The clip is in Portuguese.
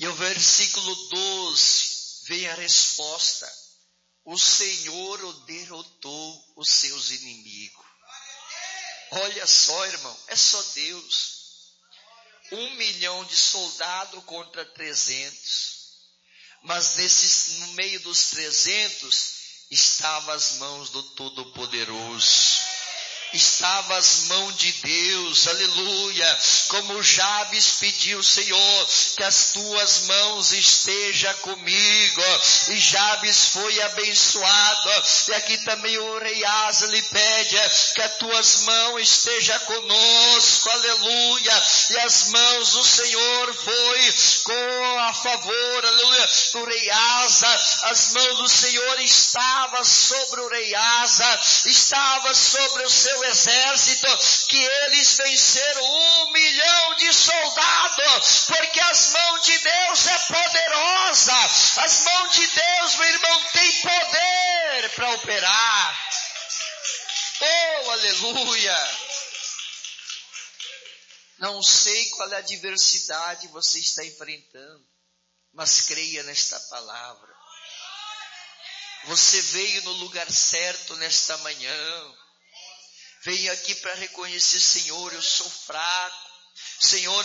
o versículo 12 vem a resposta. O Senhor derrotou os seus inimigos. Olha só, irmão, é só Deus. 1 milhão de soldados contra 300. Mas no meio dos 300, estavam as mãos do Todo-Poderoso. Estava as mãos de Deus, aleluia, como Jabes pediu, Senhor, que as tuas mãos estejam comigo, e Jabes foi abençoado, e aqui também o rei Asa lhe pede, que as tuas mãos estejam conosco, aleluia, e as mãos do Senhor foi a favor, aleluia, do rei Asa, as mãos do Senhor estavam sobre o rei Asa, estava sobre o seu exército, que eles venceram 1 milhão de soldados, porque as mãos de Deus é poderosa, as mãos de Deus, meu irmão, tem poder para operar. Oh, aleluia! Não sei qual é a adversidade você está enfrentando, mas creia nesta palavra. Você veio no lugar certo nesta manhã. Veio aqui para reconhecer, Senhor, eu sou fraco. Senhor,